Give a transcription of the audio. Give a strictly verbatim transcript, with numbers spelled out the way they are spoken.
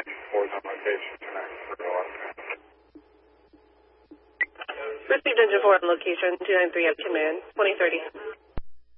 four is on location tonight for Los Angeles. Received engine four on location, two nine three at command, twenty thirty.